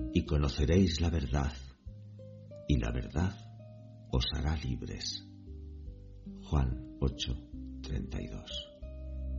y conoceréis la verdad, y la verdad os hará libres. Juan 8:32.